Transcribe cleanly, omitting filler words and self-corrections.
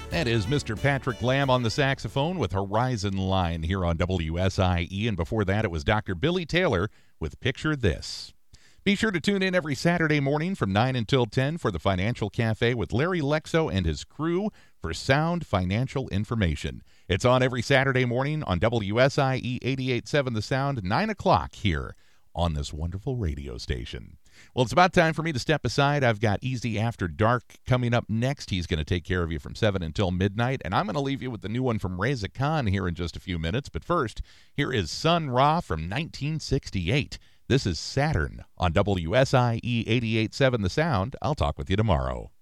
That is Mr. Patrick Lamb on the saxophone with Horizon Line here on WSIE. And before that, it was Dr. Billy Taylor with Picture This. Be sure to tune in every Saturday morning from 9 until 10 for the Financial Cafe with Larry Lexo and his crew for sound financial information. It's on every Saturday morning on WSIE 88.7 The Sound, 9 o'clock here on this wonderful radio station. Well, it's about time for me to step aside. I've got Easy After Dark coming up next. He's going to take care of you from 7 until midnight, and I'm going to leave you with the new one from Reza Khan here in just a few minutes. But first, here is Sun Ra from 1968. This is Saturn on WSIE 88.7 The Sound. I'll talk with you tomorrow.